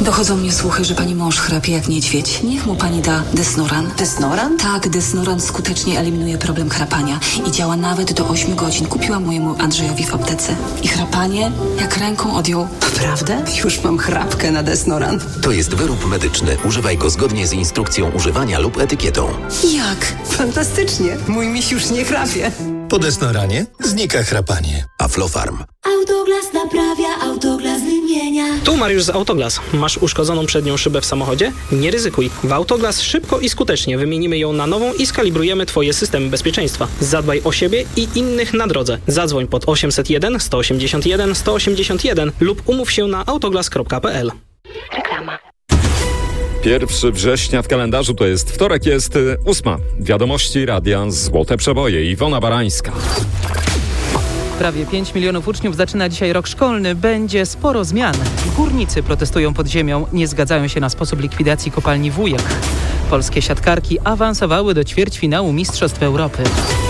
Dochodzą mnie słuchy, że pani mąż chrapie jak niedźwiedź. Niech mu pani da Desnoran. Desnoran? Tak, Desnoran skutecznie eliminuje problem chrapania i działa nawet do 8 godzin. Kupiłam mojemu Andrzejowi w aptece. I chrapanie jak ręką odjął. Naprawdę? Już mam chrapkę na Desnoran. To jest wyrób medyczny. Używaj go zgodnie z instrukcją używania lub etykietą. Jak? Fantastycznie. Mój miś już nie chrapie. Po Desnoranie znika chrapanie. Aflofarm. Autoglas naprawia, Autoglas wymienia. Tu Mariusz z Autoglas. Masz uszkodzoną przednią szybę w samochodzie? Nie ryzykuj. W Autoglas szybko i skutecznie wymienimy ją na nową i skalibrujemy Twoje systemy bezpieczeństwa. Zadbaj o siebie i innych na drodze. Zadzwoń pod 801 181 181 lub umów się na autoglas.pl. Reklama. 1 września w kalendarzu to jest wtorek, jest 8. Wiadomości Radia Złote Przeboje. Iwona Barańska. Prawie 5 milionów uczniów zaczyna dzisiaj rok szkolny. Będzie sporo zmian. Górnicy protestują pod ziemią. Nie zgadzają się na sposób likwidacji kopalni Wujek. Polskie siatkarki awansowały do ćwierćfinału Mistrzostw Europy.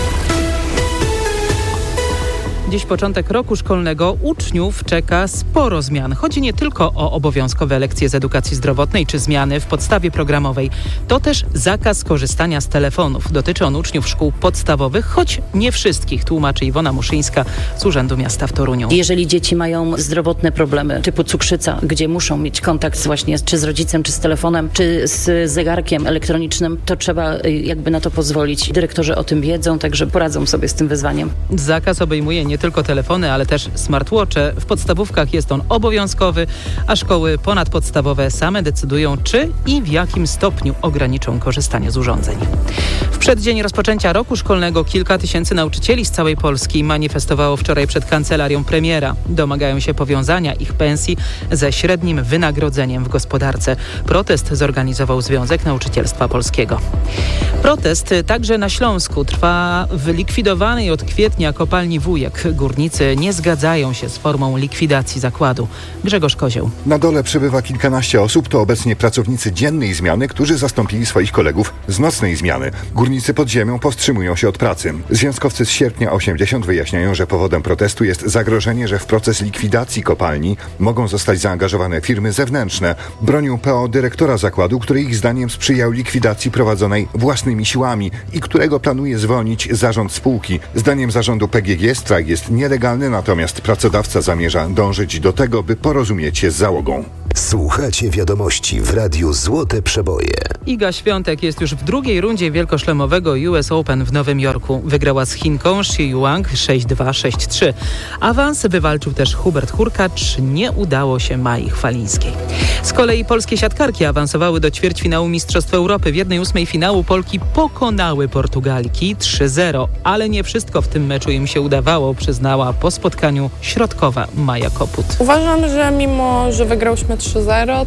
Dziś początek roku szkolnego. Uczniów czeka sporo zmian. Chodzi nie tylko o obowiązkowe lekcje z edukacji zdrowotnej czy zmiany w podstawie programowej. To też zakaz korzystania z telefonów. Dotyczy on uczniów szkół podstawowych, choć nie wszystkich, tłumaczy Iwona Muszyńska z Urzędu Miasta w Toruniu. Jeżeli dzieci mają zdrowotne problemy typu cukrzyca, gdzie muszą mieć kontakt właśnie czy z rodzicem, czy z telefonem, czy z zegarkiem elektronicznym, to trzeba jakby na to pozwolić. Dyrektorzy o tym wiedzą, także poradzą sobie z tym wyzwaniem. Zakaz obejmuje nie tylko telefony, ale też smartwatche. W podstawówkach jest on obowiązkowy, a szkoły ponadpodstawowe same decydują, czy i w jakim stopniu ograniczą korzystanie z urządzeń. W przeddzień rozpoczęcia roku szkolnego kilka tysięcy nauczycieli z całej Polski manifestowało wczoraj przed kancelarią premiera. Domagają się powiązania ich pensji ze średnim wynagrodzeniem w gospodarce. Protest zorganizował Związek Nauczycielstwa Polskiego. Protest także na Śląsku trwa w likwidowanej od kwietnia kopalni Wujek. Górnicy nie zgadzają się z formą likwidacji zakładu. Grzegorz Kozioł. Na dole przebywa kilkanaście osób. To obecnie pracownicy dziennej zmiany, którzy zastąpili swoich kolegów z nocnej zmiany. Górnicy pod ziemią powstrzymują się od pracy. Związkowcy z Sierpnia 80 wyjaśniają, że powodem protestu jest zagrożenie, że w proces likwidacji kopalni mogą zostać zaangażowane firmy zewnętrzne. Bronią PO dyrektora zakładu, który ich zdaniem sprzyjał likwidacji prowadzonej własnymi siłami i którego planuje zwolnić zarząd spółki. Zdaniem zarządu PGG strajk jest nielegalny, natomiast pracodawca zamierza dążyć do tego, by porozumieć się z załogą. Słuchacie wiadomości w Radiu Złote Przeboje. Iga Świątek jest już w drugiej rundzie wielkoszlemowego US Open w Nowym Jorku. Wygrała z Chinką Shi Yuang 6-2, 6-3. Awans wywalczył też Hubert Hurkacz. Nie udało się Mai Chwalińskiej. Z kolei polskie siatkarki awansowały do ćwierćfinału Mistrzostw Europy. W 1/8 finału Polki pokonały Portugalki 3-0. Ale nie wszystko w tym meczu im się udawało, przyznała po spotkaniu środkowa Maja Koput. Uważam, że mimo, że wygrałyśmy 3-0,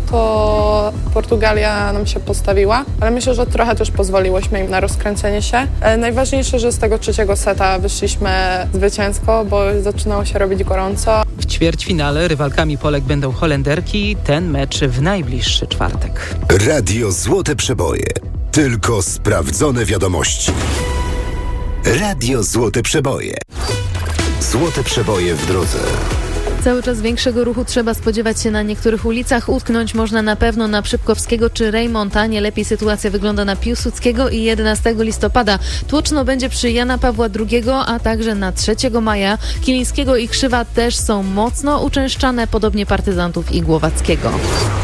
to Portugalia nam się postawiła, ale myślę, że trochę też pozwoliłyśmy im na rozkręcenie się. Najważniejsze, że z tego trzeciego seta wyszliśmy zwycięsko, bo zaczynało się robić gorąco. W ćwierćfinale rywalkami Polek będą Holenderki. Ten mecz w najbliższy czwartek. Radio Złote Przeboje. Tylko sprawdzone wiadomości. Radio Złote Przeboje. Złote Przeboje w drodze. Cały czas większego ruchu trzeba spodziewać się na niektórych ulicach. Utknąć można na pewno na Przypkowskiego czy Rejmonta. Nie lepiej sytuacja wygląda na Piłsudskiego i 11 listopada. Tłoczno będzie przy Jana Pawła II, a także na 3 maja. Kilińskiego i Krzywa też są mocno uczęszczane, podobnie Partyzantów i Głowackiego.